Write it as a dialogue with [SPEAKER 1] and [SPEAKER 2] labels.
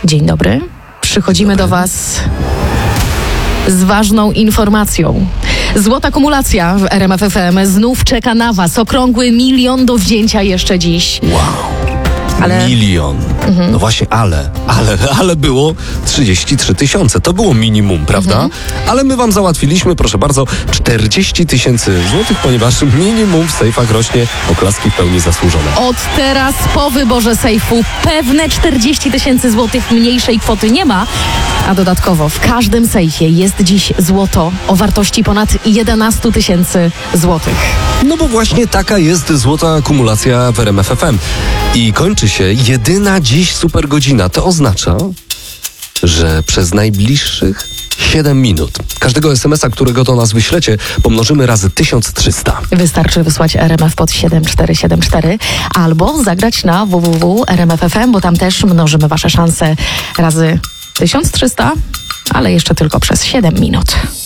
[SPEAKER 1] Dzień dobry. Przychodzimy do Was z ważną informacją. Złota kumulacja w RMF FM znów czeka na Was. Okrągły 1 milion do wzięcia jeszcze dziś.
[SPEAKER 2] Wow.
[SPEAKER 1] Ale...
[SPEAKER 2] 1 milion. No właśnie, ale było 33 000. To było minimum, prawda? Ale my wam załatwiliśmy, proszę bardzo, 40 000 złotych, ponieważ minimum w sejfach rośnie. Oklaski w pełni zasłużone.
[SPEAKER 1] Od teraz po wyborze sejfu pewne 40 000 złotych mniejszej kwoty nie ma, a dodatkowo w każdym sejfie jest dziś złoto o wartości ponad 11 000 złotych.
[SPEAKER 2] No bo właśnie taka jest złota kumulacja w RMF FM. I kończy się jedyna dziś super godzina. To oznacza, że przez najbliższych 7 minut każdego SMS-a, którego do nas wyślecie, pomnożymy razy 1300.
[SPEAKER 1] Wystarczy wysłać RMF pod 7474 albo zagrać na www.rmf.fm, bo tam też mnożymy Wasze szanse razy 1300, ale jeszcze tylko przez 7 minut.